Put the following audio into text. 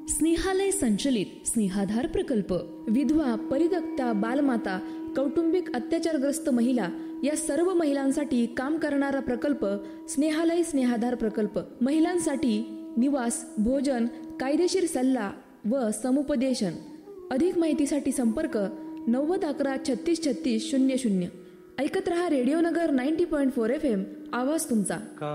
स्नेहालय संचलित स्नेहाधार प्रकल्प विधवा, परित्यक्ता, बालमाता, कौटुंबिक अत्याचारग्रस्त महिला या सर्व महिलांसाठी काम करणारा प्रकल्प स्नेहालय स्नेहाधार प्रकल्प. महिलांसाठी निवास, भोजन, कायदेशीर सल्ला व समुपदेशन. अधिक माहितीसाठी संपर्क 90 11 36 36 00. ऐकत रहा रेडिओ नगर 90.4 FM. आवाज तुमचा.